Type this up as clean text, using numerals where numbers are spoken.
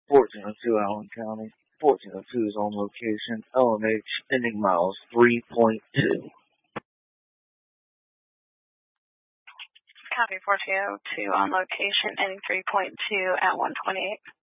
1402 Allen County. 1402 is on location. LMH ending miles 3.2. Copy 1402 on location ending 3.2 at 128.